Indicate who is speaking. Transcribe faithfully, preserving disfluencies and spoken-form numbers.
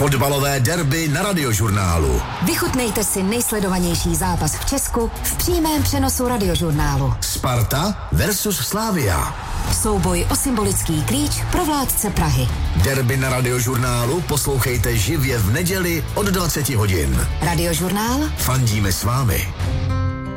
Speaker 1: Fotbalové derby na Radiožurnálu.
Speaker 2: Vychutnejte si nejsledovanější zápas v Česku v přímém přenosu Radiožurnálu.
Speaker 1: Sparta versus Slavia.
Speaker 2: Souboj o symbolický klíč pro vládce Prahy.
Speaker 1: Derby na Radiožurnálu poslouchejte živě v neděli od dvaceti hodin.
Speaker 2: Radiožurnál.
Speaker 1: Fandíme s vámi.